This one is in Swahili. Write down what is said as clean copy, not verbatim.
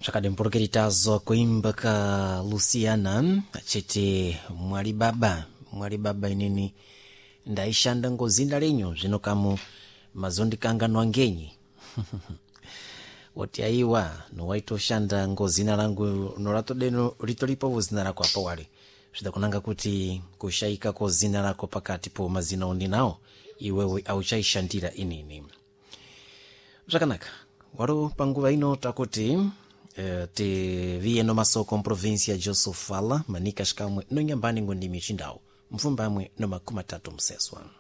Chakade mporokiritazo kuimba ka Luciana achete mwali baba inini ndaishanda ngozinda lenyo zino kamu mazondikanga nwangenyi woti aiwa no waito shanda ngozina langu norato deno ritolipo uzina lako hapa wale kunanga kuti kushaika ko zina lako pakati po mazina ondi nao iwewe au chaishandira inini zakanaka waro panguva ino takuti te vieno masoko provincia Joseph Fala manika shikamwe no nyambani ngondi michindao mfumbamwe no 3 mseswa